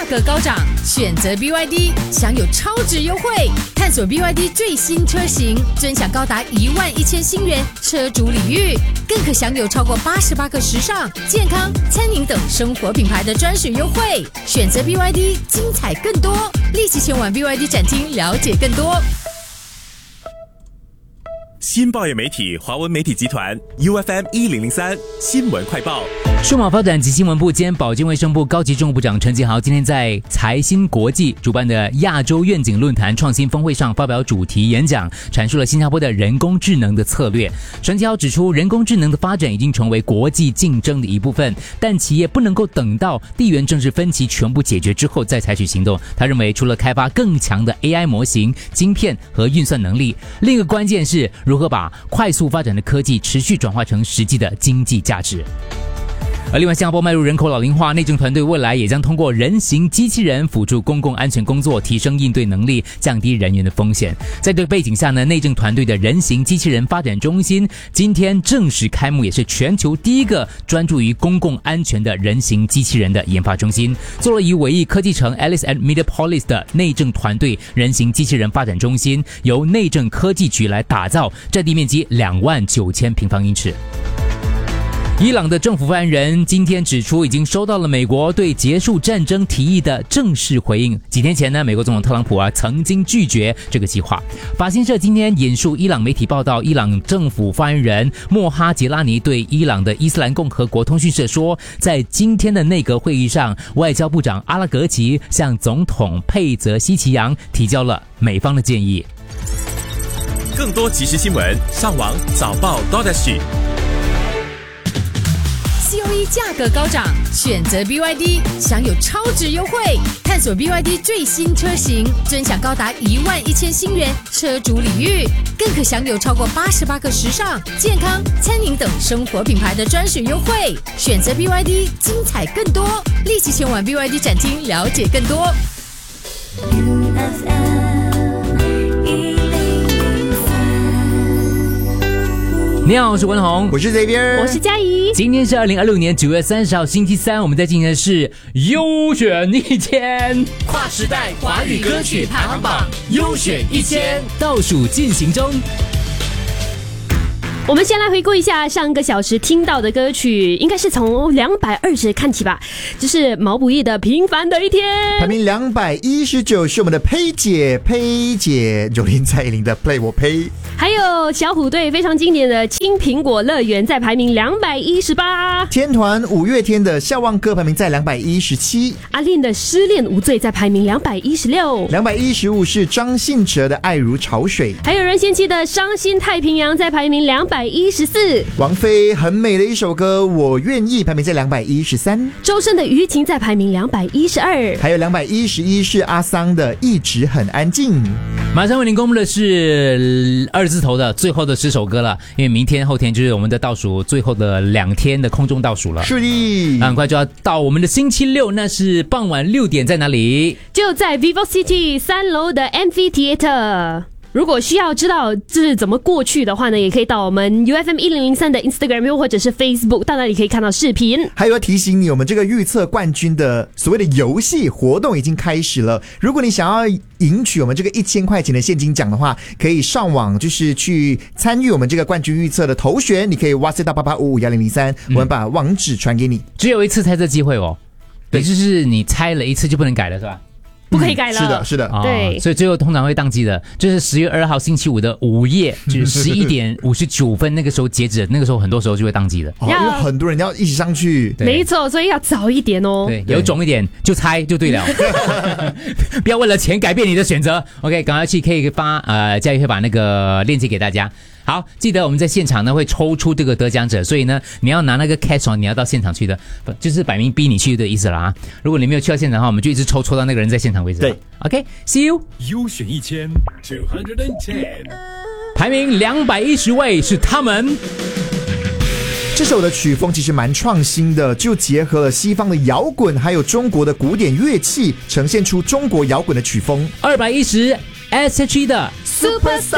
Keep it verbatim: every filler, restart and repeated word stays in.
格高涨，选择 B Y D 享有超值优惠，探索 B Y D 最新车型，尊享高达一万一千新元车主礼遇，更可享有超过八十八个时尚、健康、餐饮等生活品牌的专属优惠。选择 B Y D， 精彩更多，立即前往 B Y D 展厅了解更多。 新报业媒体华文媒体集团 U F M 一零零三新闻快报。 数码发展及新闻部兼保健卫生部高级政务部长陈吉豪今天在财新国际主办的亚洲愿景论坛创新峰会上发表主题演讲，阐述了新加坡的人工智能的策略。陈吉豪指出，人工智能的发展已经成为国际竞争的一部分，但企业不能够等到地缘政治分歧全部解决之后再采取行动。他认为，除了开发更强的 A I 模型、晶片和运算能力，另一个关键是如何把快速发展的科技持续转化成实际的经济价值。而另外，新加坡迈入人口老龄化，内政团队未来也将通过人形机器人辅助公共安全工作，提升应对能力，降低人员的风险。在这个背景下呢，内政团队的人形机器人发展中心今天正式开幕，也是全球第一个专注于公共安全的人形机器人的研发中心。坐落于伟毅科技城 Alice at Metropolis 的内政团队人形机器人发展中心，由内政科技局来打造，占地面积两万九千平方英尺。伊朗的政府发言人今天指出，已经收到了美国对结束战争提议的正式回应。几天前呢，美国总统特朗普啊曾经拒绝这个计划。法新社今天引述伊朗媒体报道，伊朗政府发言人莫哈杰拉尼对伊朗的伊斯兰共和国通讯社说，在今天的内阁会议上，外交部长阿拉格齐向总统佩泽西奇扬提交了美方的建议。 更多即时新闻，上网早报 .dot.sg。 C O E 价格高涨，选择 B Y D 享有超值优惠，探索 B Y D 最新车型，尊享高达一万一千新元车主礼遇，更可享有超过八十八个时尚、健康、餐饮等生活品牌的专属优惠。选择 B Y D， 精彩更多，立即前往 B Y D 展厅了解更多。 你好，我是文宏， 我是这边， 我是嘉怡。 今天是二零二六年九月三十号，星期三，我们在进行的是优选一千跨时代华语歌曲排行榜优选一千倒数进行中。 我们先来回顾一下上个小时听到的歌曲，应该是从两百二十看起吧，就是毛不易的《平凡的一天》。 排名两百一十九是我们的佩姐，佩姐九零蔡依林的 Play 我呸。 还有小虎队非常经典的《青苹果乐园》在排名两百一十八， 天团五月天的《笑忘歌》排名在两百一十七， 阿令的《失恋无罪》在排名两百一十六， 两百一十五是张信哲的《爱如潮水》， 还有任贤齐的《伤心太平洋》在排名两百一十四， 王菲很美的一首歌《我愿意》排名在两百一十三， 周深的《余情》在排名两百一十二， 还有两百一十一是阿桑的《一直很安静》。 马上为您公布的是二字头的最后的十首歌了，因为明天后天就是我们的倒数最后的两天的空中倒数了。 是的， 很快就要到我们的星期六，那是傍晚六点，在哪里？ 就在 Vivo City 三楼的 Amphitheater。如果需要知道这是怎么过去的话呢，也可以到我们 U F M 一零零三的 Instagram 又或者是 Facebook， 到那里可以看到视频。 还有要提醒你，我们这个预测冠军的所谓的游戏活动已经开始了。如果你想要赢取我们这个一千块钱的现金奖的话，可以上网就是去参与我们这个冠军预测的投选，你可以 WhatsApp 到八八五五一零零三，我们把网址传给你。 只有一次猜测机会哦，对，就是你猜了一次就不能改了，是吧？ 不可以改了、 嗯、是的是的、 哦、 对， 所以最后通常会宕机的，就是十月二号星期五的午夜，就是十一点五十九分那个时候截止，那个时候很多时候就会宕机的、 哦、因为很多人要一起上去， 没错，所以要早一点哦。 对，有种一点就猜就对了不要为了钱改变你的选择。 OK， 赶快去可以发呃，嘉怡会把那个链接给大家。好，记得我们在现场呢会抽出这个得奖者，所以呢你要拿那个 cash 你要到现场去的，就是摆明逼你去的意思了啊。如果你没有去到现场的话，我们就一直抽抽到那个人在现场为止。 对 ，OK，see you。 优选一千 two hundred ten， 排名两百一十位是他们。 这首的曲风其实蛮创新的，就结合了西方的摇滚还有中国的古典乐器，呈现出中国摇滚的曲风。 二百一十 S H E 的 Superstar。